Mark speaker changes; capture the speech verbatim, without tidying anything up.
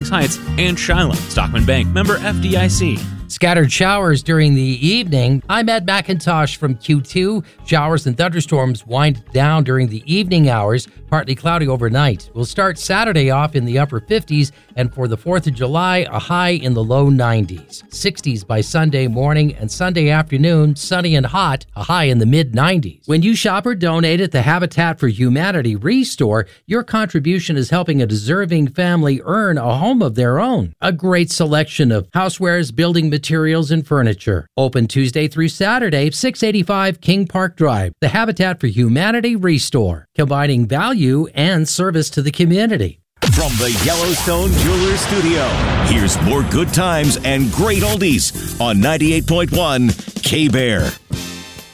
Speaker 1: Heights, and Shiloh. Stockman Bank, member F D I C.
Speaker 2: Scattered showers during the evening. I'm Ed McIntosh from Q two. Showers and thunderstorms wind down during the evening hours, partly cloudy overnight. We'll start Saturday off in the upper fifties, and for the fourth of July, a high in the low nineties. sixties by Sunday morning, and Sunday afternoon, sunny and hot, a high in the mid nineties. When you shop or donate at the Habitat for Humanity Restore, your contribution is helping a deserving family earn a home of their own. A great selection of housewares, building materials, materials and furniture. Open Tuesday through Saturday, six eighty-five King Park Drive. The Habitat for Humanity Restore, combining value and service to the community.
Speaker 3: From the Yellowstone Jewelers Studio, here's more good times and great oldies on ninety-eight point one K-Bear.